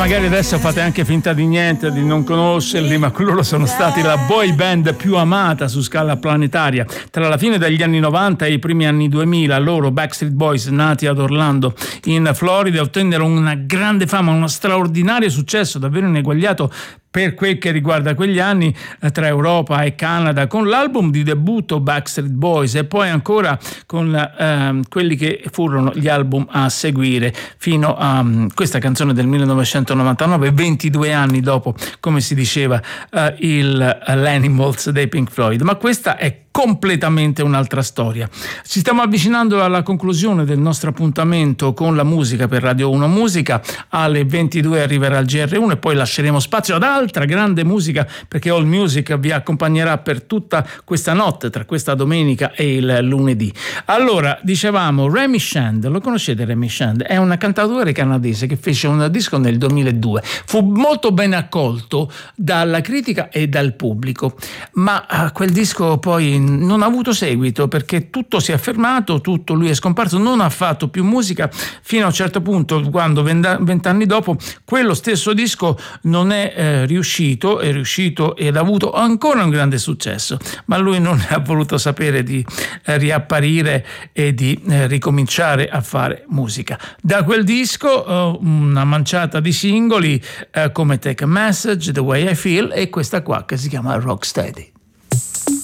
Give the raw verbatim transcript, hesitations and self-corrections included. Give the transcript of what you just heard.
magari adesso fate anche finta di niente, di non conoscerli, ma loro sono stati la boy band più amata su scala planetaria. Tra la fine degli anni novanta e i primi anni duemila, loro Backstreet Boys, nati ad Orlando in Florida, ottennero una grande fama, uno straordinario successo davvero ineguagliato per quel che riguarda quegli anni, eh, tra Europa e Canada, con l'album di debutto Backstreet Boys e poi ancora con eh, quelli che furono gli album a seguire fino a um, questa canzone del millenovecentonovantanove, ventidue anni dopo, come si diceva, eh, il uh, l'Animals dei Pink Floyd. Ma questa è completamente un'altra storia. Ci stiamo avvicinando alla conclusione del nostro appuntamento con la musica per Radio uno Musica. Alle ventidue arriverà il G R uno e poi lasceremo spazio ad altra grande musica, perché All Music vi accompagnerà per tutta questa notte, tra questa domenica e il lunedì. Allora, dicevamo, Remy Shand, lo conoscete Remy Shand? È una cantautore canadese che fece un disco nel duemiladue. Fu molto ben accolto dalla critica e dal pubblico, ma uh, quel disco poi non ha avuto seguito, perché tutto si è fermato, tutto, lui è scomparso, non ha fatto più musica fino a un certo punto, quando vent'anni dopo quello stesso disco non è eh, riuscito, è riuscito ed ha avuto ancora un grande successo, ma lui non ha voluto sapere di eh, riapparire e di eh, ricominciare a fare musica. Da quel disco eh, una manciata di singoli eh, come Take a Message, The Way I Feel e questa qua che si chiama Rocksteady.